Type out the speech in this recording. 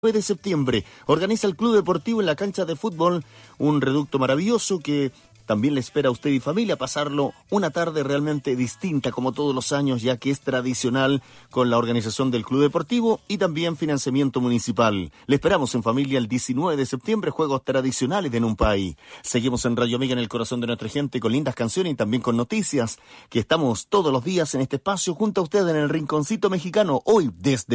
9 de septiembre organiza el Club Deportivo en la cancha de fútbol, un reducto maravilloso que también le espera a usted y familia pasarlo una tarde realmente distinta como todos los años, ya que es tradicional con la organización del Club Deportivo y también financiamiento municipal. Le esperamos en familia el 19 de septiembre, juegos tradicionales de Numpay. Seguimos en Radio Amiga, en el corazón de nuestra gente, con lindas canciones y también con noticias, que estamos todos los días en este espacio junto a usted en el Rinconcito Mexicano, hoy desde